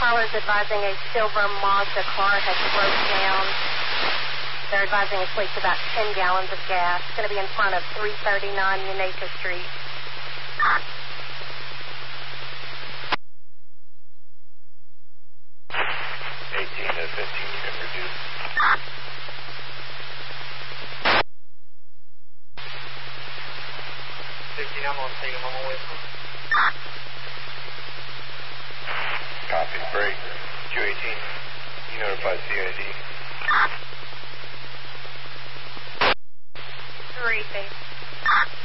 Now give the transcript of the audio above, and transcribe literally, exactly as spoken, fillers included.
callers advising a silver Mazda car has broke down. They're advising it's leaked about ten gallons of gas. It's going to be in front of three thirty-nine Unaka Street. eighteen to fifteen, you can reduce. fifteen, I'm going to take him on my way from. Copy, break. Q eighteen, you notify C I D. Three, babe.